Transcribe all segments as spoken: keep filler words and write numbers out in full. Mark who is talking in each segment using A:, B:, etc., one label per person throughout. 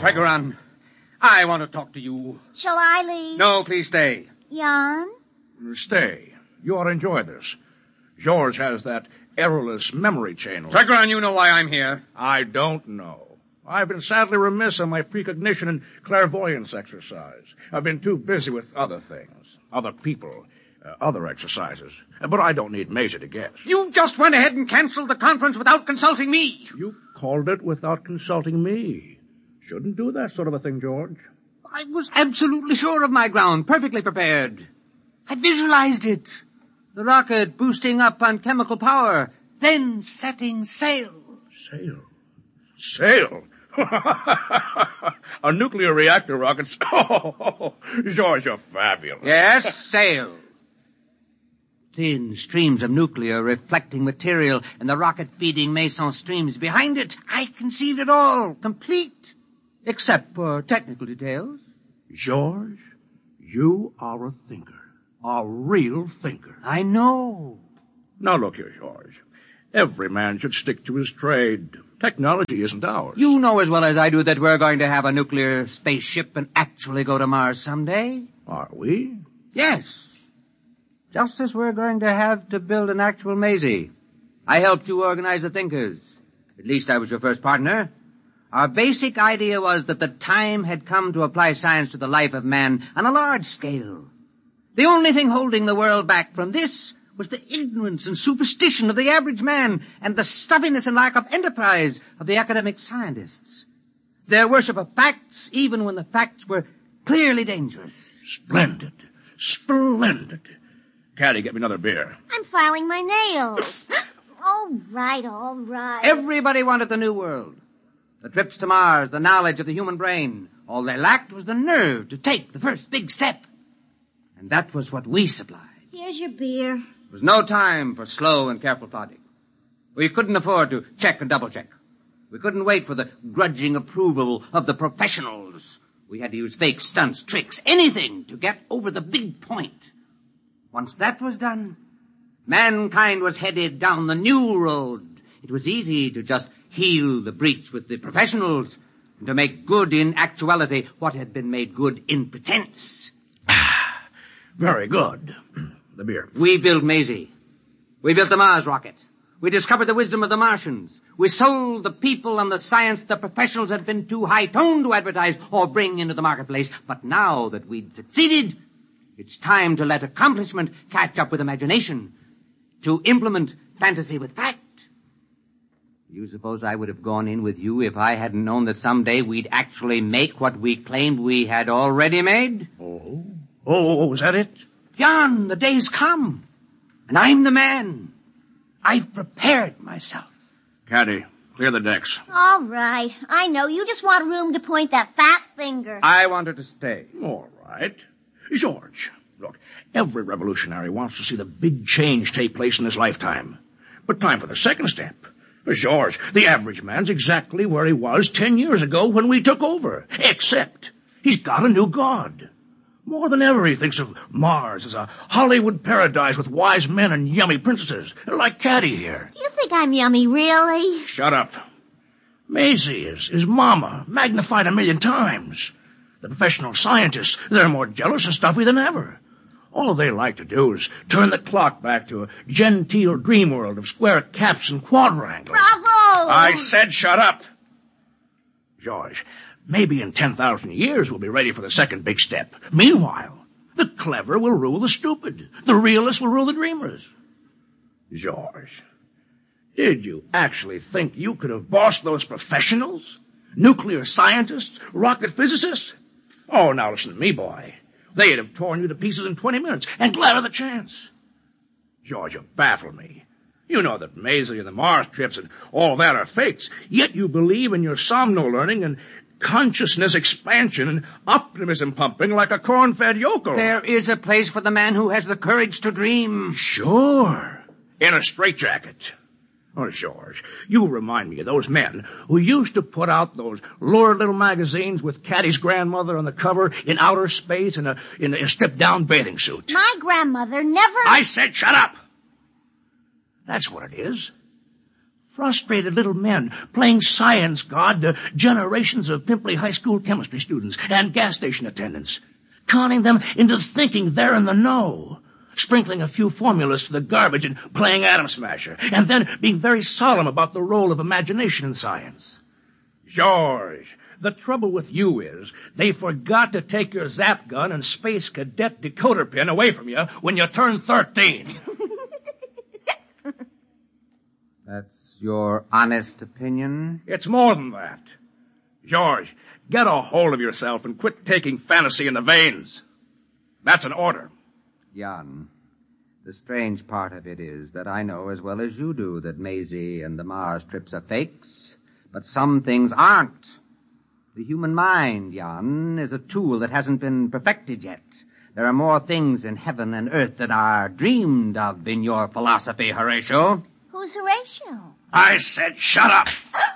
A: Trigoran, I want to talk to you.
B: Shall I leave?
A: No, please stay.
B: Jan?
C: Stay. You ought to enjoy this. George has that errorless memory chain.
A: Trigoran, you know why I'm here.
C: I don't know. I've been sadly remiss on my precognition and clairvoyance exercise. I've been too busy with other things, other people, uh, other exercises. But I don't need Maisie to guess.
A: You just went ahead and canceled the conference without consulting me.
C: You called it without consulting me. Shouldn't do that sort of a thing, George.
A: I was absolutely sure of my ground, perfectly prepared. I visualized it. The rocket boosting up on chemical power, then setting sail.
C: Sail? Sail? A nuclear reactor rocket. Oh, George, you're fabulous.
A: Yes, sail. Thin streams of nuclear reflecting material and the rocket feeding meson streams behind it. I conceived it all, complete, except for technical details.
C: George, you are a thinker. A real thinker.
A: I know.
C: Now look here, George. Every man should stick to his trade. Technology isn't ours.
A: You know as well as I do that we're going to have a nuclear spaceship and actually go to Mars someday.
C: Are we?
A: Yes. Just as we're going to have to build an actual Maisie. I helped you organize the thinkers. At least I was your first partner. Our basic idea was that the time had come to apply science to the life of man on a large scale. The only thing holding the world back from this was the ignorance and superstition of the average man and the stuffiness and lack of enterprise of the academic scientists. Their worship of facts, even when the facts were clearly dangerous.
C: Splendid. Splendid. Caddy, get me another beer.
B: I'm filing my nails. All right, all right.
A: Everybody wanted the new world. The trips to Mars, the knowledge of the human brain. All they lacked was the nerve to take the first big step. And that was what we supplied.
B: Here's your beer.
A: There was no time for slow and careful plodding. We couldn't afford to check and double-check. We couldn't wait for the grudging approval of the professionals. We had to use fake stunts, tricks, anything to get over the big point. Once that was done, mankind was headed down the new road. It was easy to just heal the breach with the professionals and to make good in actuality what had been made good in pretense.
C: Very good. The beer.
A: We built Maisie. We built the Mars rocket. We discovered the wisdom of the Martians. We sold the people and the science the professionals had been too high-toned to advertise or bring into the marketplace. But now that we'd succeeded, it's time to let accomplishment catch up with imagination, to implement fantasy with fact. You suppose I would have gone in with you if I hadn't known that someday we'd actually make what we claimed we had already made?
C: Oh? Oh, is that it?
A: Jan, the day's come, and I'm the man. I've prepared myself.
C: Caddy, clear the decks.
B: All right. I know. You just want room to point that fat finger.
A: I want her to stay.
C: All right. George, look, every revolutionary wants to see the big change take place in his lifetime. But time for the second step. George, the average man's exactly where he was ten years ago when we took over. Except he's got a new god. More than ever, he thinks of Mars as a Hollywood paradise with wise men and yummy princesses, like Caddy here.
B: Do you think I'm yummy, really?
C: Shut up. Maisie is his mama, magnified a million times. The professional scientists, they're more jealous and stuffy than ever. All they like to do is turn the clock back to a genteel dream world of square caps and quadrangles.
B: Bravo!
C: I said shut up. George, maybe in ten thousand years we'll be ready for the second big step. Meanwhile, the clever will rule the stupid. The realists will rule the dreamers. George, did you actually think you could have bossed those professionals? Nuclear scientists? Rocket physicists? Oh, now listen to me, boy. They'd have torn you to pieces in twenty minutes, and glad of the chance. George, you baffle me. You know that Maisie and the Mars trips and all that are fakes, yet you believe in your somno learning and consciousness expansion and optimism pumping like a corn-fed yokel.
A: There is a place for the man who has the courage to dream.
C: Sure. In a straitjacket. Oh, George, you remind me of those men who used to put out those lurid little magazines with Caddy's grandmother on the cover in outer space in a, in a stripped-down bathing suit.
B: My grandmother never...
C: I said shut up! That's what it is. Frustrated little men playing science god to generations of pimply high school chemistry students and gas station attendants, conning them into thinking they're in the know, sprinkling a few formulas to the garbage and playing Atom Smasher, and then being very solemn about the role of imagination in science. George, the trouble with you is they forgot to take your zap gun and space cadet decoder pin away from you when you turned thirteen.
A: That's your honest opinion?
C: It's more than that. George, get a hold of yourself and quit taking fantasy in the veins. That's an order.
A: Jan, the strange part of it is that I know as well as you do that Maisie and the Mars trips are fakes, but some things aren't. The human mind, Jan, is a tool that hasn't been perfected yet. There are more things in heaven and earth than are dreamed of in your philosophy, Horatio.
B: Who's Horatio?
C: I said shut up!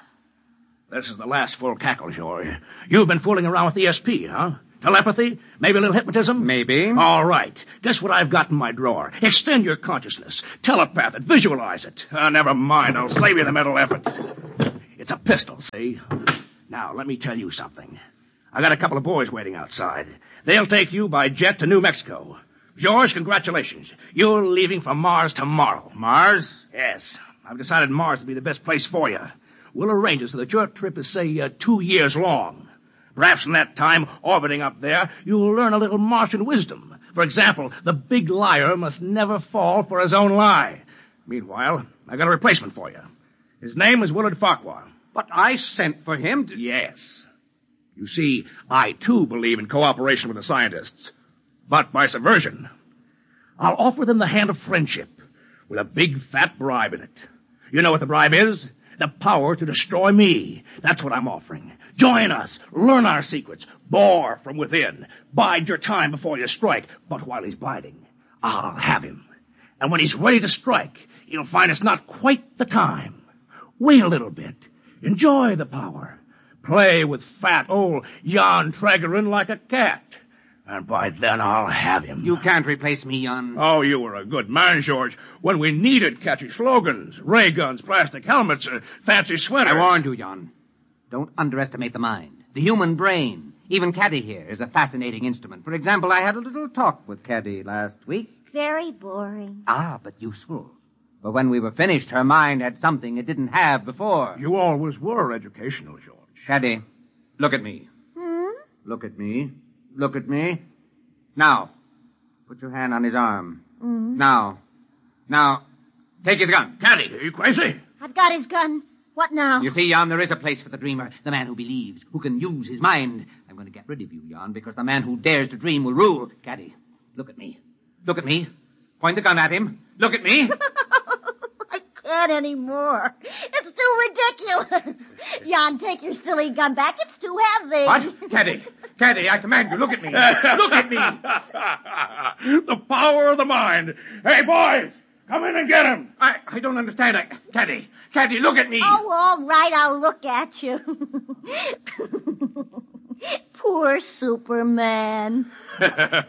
C: This is the last full cackle, George. You've been fooling around with E S P, huh? Telepathy? Maybe a little hypnotism?
A: Maybe.
C: All right. Guess what I've got in my drawer? Extend your consciousness. Telepath it. Visualize it. Uh, never mind. I'll save you the mental effort. It's a pistol, see? Now, let me tell you something. I got a couple of boys waiting outside. They'll take you by jet to New Mexico. George, congratulations. You're leaving for Mars tomorrow.
A: Mars?
C: Yes. I've decided Mars to be the best place for you. We'll arrange it so that your trip is, say, uh, two years long. Perhaps in that time, orbiting up there, you'll learn a little Martian wisdom. For example, the big liar must never fall for his own lie. Meanwhile, I got a replacement for you. His name is Willard Farquhar.
A: But I sent for him to...
C: Yes. You see, I, too, believe in cooperation with the scientists. But by subversion. I'll offer them the hand of friendship with a big, fat bribe in it. You know what the bribe is? The power to destroy me. That's what I'm offering. Join us. Learn our secrets. Bore from within. Bide your time before you strike. But while he's biding, I'll have him. And when he's ready to strike, he'll find it's not quite the time. Wait a little bit. Enjoy the power. Play with fat old Jan Tregerin like a cat. And by then I'll have him.
A: You can't replace me, Jan.
C: Oh, you were a good man, George, when we needed catchy slogans, ray guns, plastic helmets, uh, fancy sweaters.
A: I warned you, Jan. Don't underestimate the mind, the human brain. Even Caddy here is a fascinating instrument. For example, I had a little talk with Caddy last week.
B: Very boring.
A: Ah, but useful. But when we were finished, her mind had something it didn't have before.
C: You always were educational, George.
A: Caddy, look at me.
B: Hmm?
A: Look at me. Look at me. Now, put your hand on his arm.
B: Mm-hmm.
A: Now. Now, take his gun.
C: Caddy, are you crazy?
B: I've got his gun. What now?
A: You see, Jan, there is a place for the dreamer, the man who believes, who can use his mind. I'm going to get rid of you, Jan, because the man who dares to dream will rule. Caddy, look at me. Look at me. Point the gun at him. Look at me.
B: I can't anymore. It's too ridiculous. Jan, take your silly gun back. It's too heavy.
A: What? Caddy, Caddy, I command you, look at me. Look at me.
C: The power of the mind. Hey, boys, come in and get him.
A: I, I don't understand. I, Caddy, Caddy, look at me.
B: Oh, all right, I'll look at you. Poor Superman.